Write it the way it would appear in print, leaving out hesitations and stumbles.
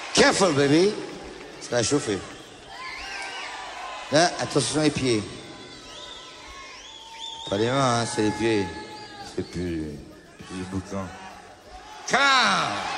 Careful, baby. Ça va chauffer. Là, attention les pieds. Pas les mains, hein, c'est les pieds. C'est plus le boucan. Come on!